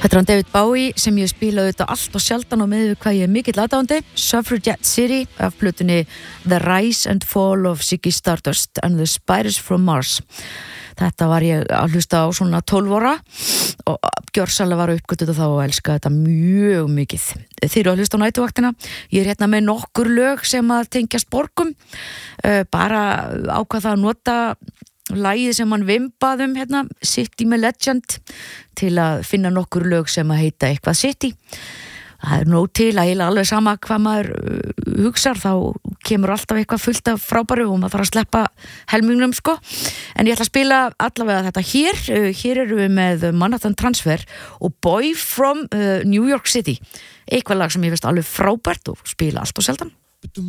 Þetta hann David Bowie sem ég spilaði þetta allt og sjaldan og með hvað ég mikill aðdáandi. Suffragette City af plötunni The Rise and Fall of Ziggy Stardust and the Spiders from Mars. Þetta var ég að hlusta á svona 12 ára og gjörsalega var uppgötuð þá og elska þetta mjög mikið. Þeir eru að hlusta á nætuvaktina. Ég hérna með nokkur lög sem að tengjast borgum. Bara ákvað það að nota lagið sem hann vimbaði hérna, City með Legend, til að finna nokkur lög sem að heita eitthvað City. Það nóg til að eiginlega alveg sama hvað maður hugsar, þá kemur alltaf eitthvað fullt af frábæru og maður þarf að sleppa helmingnum sko. En ég ætla að spila allavega þetta hér. Hér erum við með Manhattan Transfer og Boy from New York City. Eitthvað lag sem ég veist alveg frábært og spila allt og seldan.